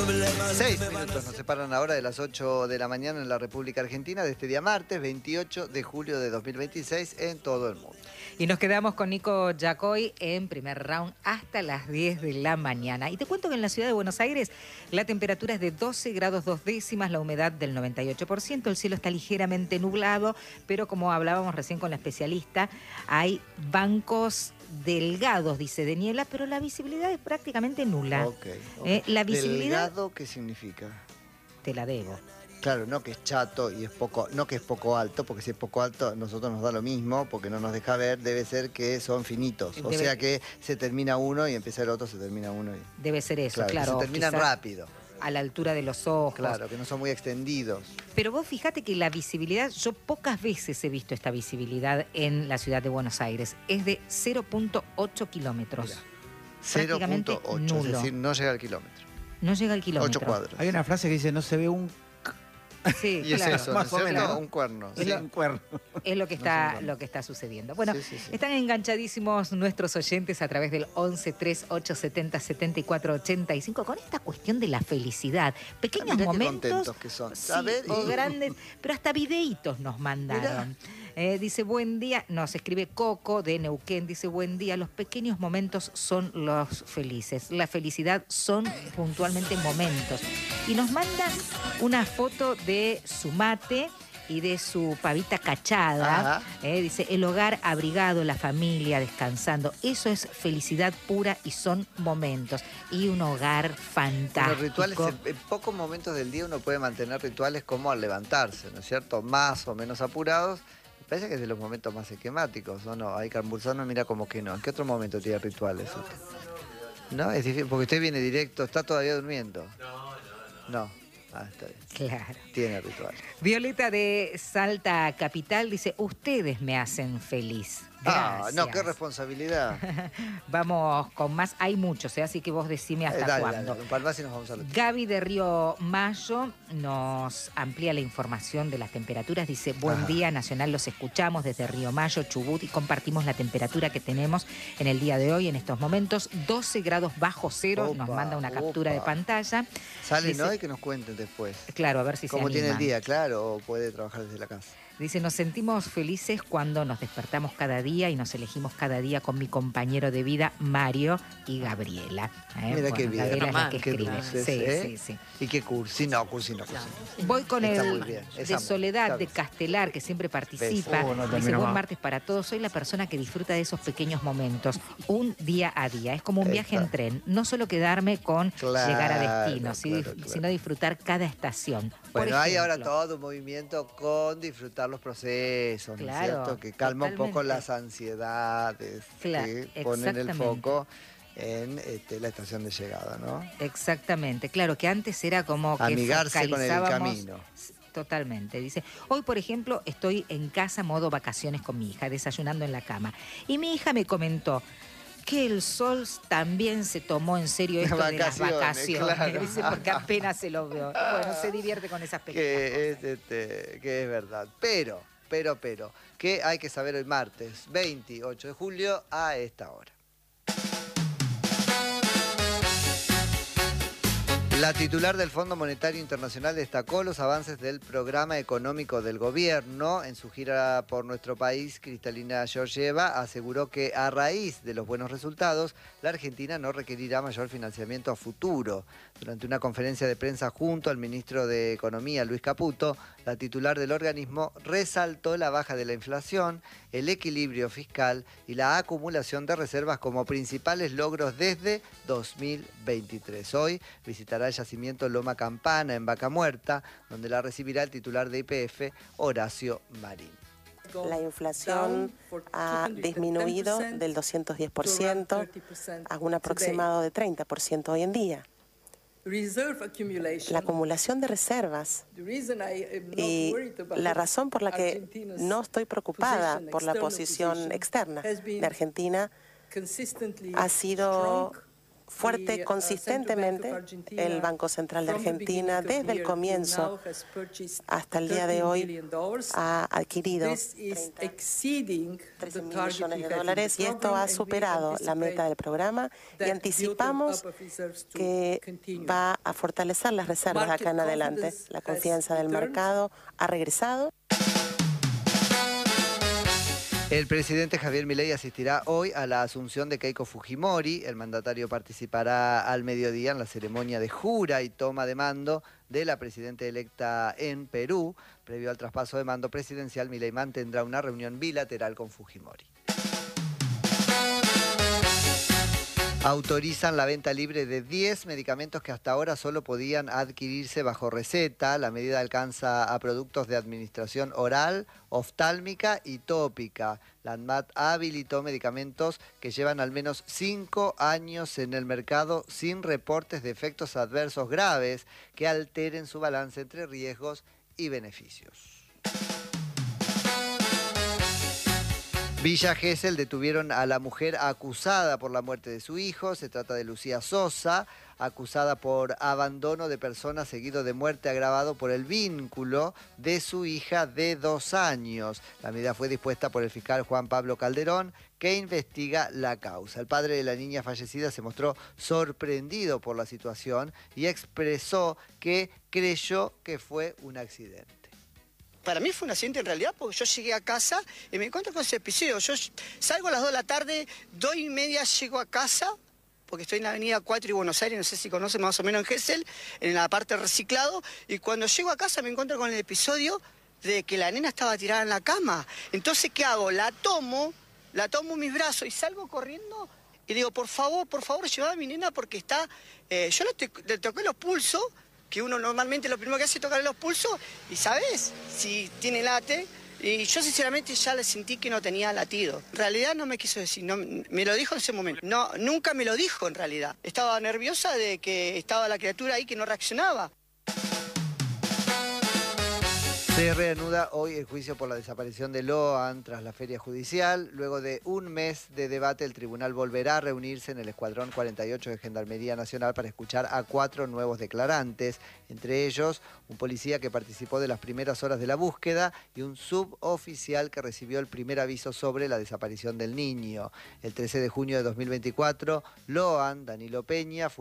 6 minutos nos separan ahora de las 8 de la mañana en la República Argentina de este día martes 28 de julio de 2026 en todo el mundo. Y nos quedamos con Nico Yacoy en primer round hasta las 10 de la mañana. Y te cuento que en la ciudad de Buenos Aires la temperatura es de 12 grados 2 décimas, la humedad del 98%, el cielo está ligeramente nublado, pero como hablábamos recién con la especialista, hay bancos delgados, dice, de niebla, pero la visibilidad es prácticamente nula. Okay. La visibilidad... ¿Delgado qué significa? Te la debo. Claro, no que es chato y es poco, no que es poco alto, porque si es poco alto a nosotros nos da lo mismo, porque no nos deja ver, debe ser que son finitos. O sea que se termina uno y empieza el otro, se termina uno y... Debe ser eso, claro. Se terminan rápido. A la altura de los ojos. Claro, que no son muy extendidos. Pero vos fíjate que la visibilidad, yo pocas veces he visto esta visibilidad en la ciudad de Buenos Aires. Es de 0.8 kilómetros. 0.8, es decir, no llega al kilómetro. No llega al kilómetro. 8 cuadros. Hay una frase que dice, no se ve un... Sí, y claro. es eso, más o menos, un cuerno. Es un cuerno. Es lo que está sucediendo. Bueno, sí. Están enganchadísimos nuestros oyentes a través del 11 3870 74 85 con esta cuestión de la felicidad. Pequeños momentos. Qué contentos que son. Sí, o grandes, pero hasta videitos nos mandaron. Dice, buen día, nos escribe Coco de Neuquén, dice, buen día, los pequeños momentos son los felices. La felicidad son puntualmente momentos. Y nos mandan una foto de su mate y de su pavita cachada. Dice, el hogar abrigado, la familia descansando. Eso es felicidad pura y son momentos. Y un hogar fantástico. Los rituales, en pocos momentos del día uno puede mantener rituales como al levantarse, ¿no es cierto? Más o menos apurados. Me parece que es de los momentos más esquemáticos, ¿o no? Ahí Cambursano mira como que no. ¿En qué otro momento tiene rituales usted? ¿No? Es difícil, porque usted viene directo, está todavía durmiendo. No. Ah, está bien. Claro. Tiene ritual. Violeta de Salta Capital dice, ustedes me hacen feliz. Gracias. No, qué responsabilidad. Vamos con más, hay muchos, así que vos decime hasta cuándo. Dale, un par más y nos vamos a la... Gaby de Río Mayo nos amplía la información de las temperaturas. Dice, buen día, Nacional, los escuchamos desde Río Mayo, Chubut, y compartimos la temperatura que tenemos en el día de hoy, en estos momentos, 12 grados bajo cero. Nos manda una captura de pantalla. Salen hoy que nos cuenten después. Claro, a ver si se ¿Cómo animan. tiene el día? Claro, o puede trabajar desde la casa. Dice, nos sentimos felices cuando nos despertamos cada día y nos elegimos cada día con mi compañero de vida, Mario y Gabriela. Mira qué bien. Gabriela es la que escribe. Sí. Y qué cursi, no. Voy con está el muy bien. de Soledad de Castelar, que siempre participa. Dice, buen martes para todos. Soy la persona que disfruta de esos pequeños momentos, un día a día. Es como un viaje en tren. No solo quedarme con llegar a destino, sino disfrutar cada estación. Bueno, hay ahora todo un movimiento con disfrutar los procesos, ¿no es cierto? Que calma un poco las ansiedades, que ponen el foco en la estación de llegada, ¿no? Exactamente, claro, que antes era como que amigarse con el camino. Totalmente, dice, hoy por ejemplo estoy en casa modo vacaciones con mi hija, desayunando en la cama, y mi hija me comentó que el sol también se tomó en serio esto de las vacaciones. Claro. Dice, porque apenas se lo veo. Bueno, se divierte con esas pequeñas cosas. Que es verdad. Pero, que hay que saber hoy martes 28 de julio a esta hora. La titular del Fondo Monetario Internacional destacó los avances del programa económico del gobierno. En su gira por nuestro país, Kristalina Georgieva aseguró que a raíz de los buenos resultados, la Argentina no requerirá mayor financiamiento a futuro. Durante una conferencia de prensa junto al ministro de Economía, Luis Caputo, la titular del organismo resaltó la baja de la inflación, el equilibrio fiscal y la acumulación de reservas como principales logros desde 2023. Hoy visitará el yacimiento Loma Campana en Vaca Muerta, donde la recibirá el titular de YPF, Horacio Marín. La inflación ha disminuido del 210% a un aproximado de 30% hoy en día. La acumulación de reservas y la razón por la que no estoy preocupada por la posición externa de Argentina ha sido fuerte, consistentemente. El Banco Central de Argentina, desde el comienzo hasta el día de hoy, ha adquirido 13.000 millones de dólares y esto ha superado la meta del programa y anticipamos que va a fortalecer las reservas de acá en adelante. La confianza del mercado ha regresado. El presidente Javier Milei asistirá hoy a la asunción de Keiko Fujimori. El mandatario participará al mediodía en la ceremonia de jura y toma de mando de la presidenta electa en Perú. Previo al traspaso de mando presidencial, Milei mantendrá una reunión bilateral con Fujimori. Autorizan la venta libre de 10 medicamentos que hasta ahora solo podían adquirirse bajo receta. La medida alcanza a productos de administración oral, oftálmica y tópica. La ANMAT habilitó medicamentos que llevan al menos 5 años en el mercado sin reportes de efectos adversos graves que alteren su balance entre riesgos y beneficios. Villa Gesell detuvieron a la mujer acusada por la muerte de su hijo. Se trata de Lucía Sosa, acusada por abandono de personas seguido de muerte agravado por el vínculo de su hija de 2 años. La medida fue dispuesta por el fiscal Juan Pablo Calderón, que investiga la causa. El padre de la niña fallecida se mostró sorprendido por la situación y expresó que creyó que fue un accidente. Para mí fue un accidente en realidad porque yo llegué a casa y me encuentro con ese episodio. Yo salgo a las 2 de la tarde, 2:30 llego a casa, porque estoy en la avenida 4 y Buenos Aires, no sé si conocen más o menos en Gesell, en la parte reciclado, y cuando llego a casa me encuentro con el episodio de que la nena estaba tirada en la cama. Entonces, ¿qué hago? La tomo en mis brazos y salgo corriendo y digo, por favor, llevame a mi nena porque está... yo le toqué los pulsos, que uno normalmente lo primero que hace es tocarle los pulsos y sabes si tiene late. Y yo sinceramente ya le sentí que no tenía latido. En realidad no me quiso decir, no, me lo dijo en ese momento. No, nunca me lo dijo en realidad. Estaba nerviosa de que estaba la criatura ahí que no reaccionaba. Se reanuda hoy el juicio por la desaparición de Loan tras la feria judicial. Luego de un mes de debate, el tribunal volverá a reunirse en el Escuadrón 48 de Gendarmería Nacional para escuchar a 4 nuevos declarantes, entre ellos un policía que participó de las primeras horas de la búsqueda y un suboficial que recibió el primer aviso sobre la desaparición del niño. El 13 de junio de 2024, Loan Danilo Peña fue